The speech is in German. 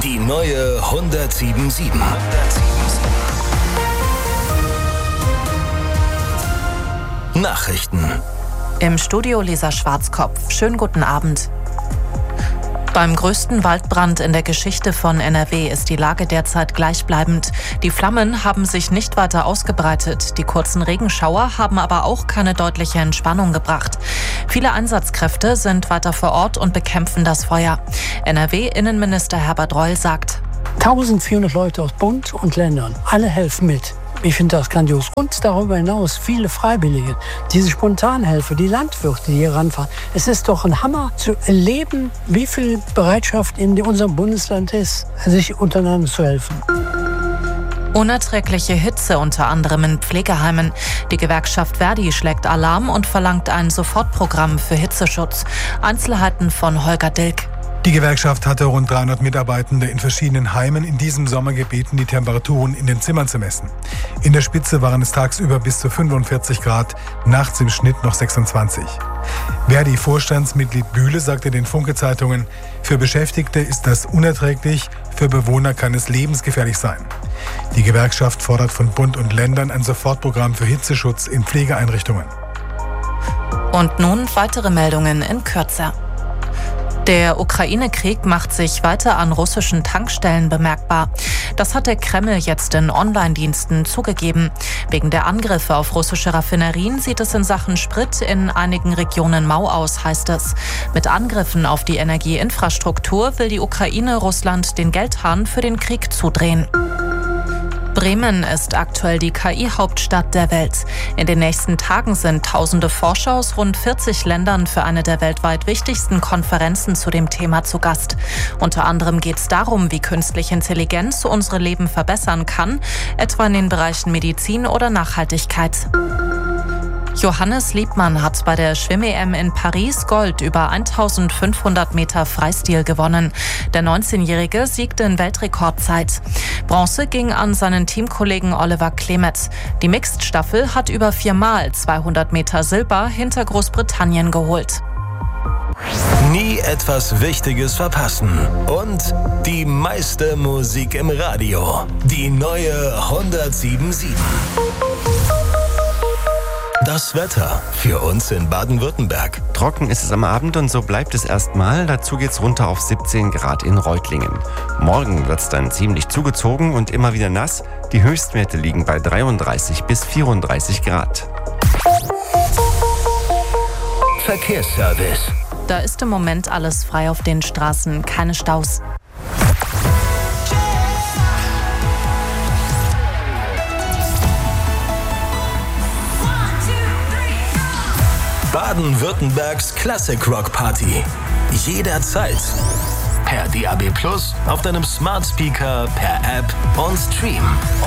Die neue 107.7. Nachrichten. Im Studio Lisa Schwarzkopf. Schönen guten Abend. Beim größten Waldbrand in der Geschichte von NRW ist die Lage derzeit gleichbleibend. Die Flammen haben sich nicht weiter ausgebreitet. Die kurzen Regenschauer haben aber auch keine deutliche Entspannung gebracht. Viele Einsatzkräfte sind weiter vor Ort und bekämpfen das Feuer. NRW-Innenminister Herbert Reul sagt: 1400 Leute aus Bund und Ländern, alle helfen mit. Ich finde das grandios. Und darüber hinaus viele Freiwillige, diese Spontanhelfer, die Landwirte, die hier ranfahren. Es ist doch ein Hammer zu erleben, wie viel Bereitschaft in unserem Bundesland ist, sich untereinander zu helfen. Unerträgliche Hitze unter anderem in Pflegeheimen. Die Gewerkschaft Verdi schlägt Alarm und verlangt ein Sofortprogramm für Hitzeschutz. Einzelheiten von Holger Dilk. Die Gewerkschaft hatte rund 300 Mitarbeitende in verschiedenen Heimen in diesem Sommer gebeten, die Temperaturen in den Zimmern zu messen. In der Spitze waren es tagsüber bis zu 45 Grad, nachts im Schnitt noch 26. Verdi-Vorstandsmitglied Bühle sagte den Funke-Zeitungen: Für Beschäftigte ist das unerträglich, für Bewohner kann es lebensgefährlich sein. Die Gewerkschaft fordert von Bund und Ländern ein Sofortprogramm für Hitzeschutz in Pflegeeinrichtungen. Und nun weitere Meldungen in Kürze. Der Ukraine-Krieg macht sich weiter an russischen Tankstellen bemerkbar. Das hat der Kreml jetzt in Online-Diensten zugegeben. Wegen der Angriffe auf russische Raffinerien sieht es in Sachen Sprit in einigen Regionen mau aus, heißt es. Mit Angriffen auf die Energieinfrastruktur will die Ukraine Russland den Geldhahn für den Krieg zudrehen. Bremen ist aktuell die KI-Hauptstadt der Welt. In den nächsten Tagen sind tausende Forscher aus rund 40 Ländern für eine der weltweit wichtigsten Konferenzen zu dem Thema zu Gast. Unter anderem geht es darum, wie künstliche Intelligenz unsere Leben verbessern kann, etwa in den Bereichen Medizin oder Nachhaltigkeit. Johannes Liebmann hat bei der Schwimm-EM in Paris Gold über 1500 Meter Freistil gewonnen. Der 19-Jährige siegte in Weltrekordzeit. Bronze ging an seinen Teamkollegen Oliver Klemetz. Die Mixed-Staffel hat über 4-mal 200 Meter Silber hinter Großbritannien geholt. Nie etwas Wichtiges verpassen. Und die meiste Musik im Radio. Die neue 107.7. Das Wetter für uns in Baden-Württemberg. Trocken ist es am Abend und so bleibt es erstmal. Dazu geht's runter auf 17 Grad in Reutlingen. Morgen wird's dann ziemlich zugezogen und immer wieder nass. Die Höchstwerte liegen bei 33 bis 34 Grad. Verkehrsservice. Da ist im Moment alles frei auf den Straßen, keine Staus. Baden-Württembergs Classic Rock Party. Jederzeit. Per DAB+, auf deinem Smart Speaker, per App und Stream.